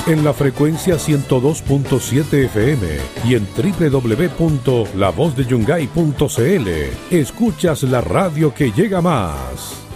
en la frecuencia 102.7 FM y en www.lavozdeYungay.cl. Escuchas la radio que llega más.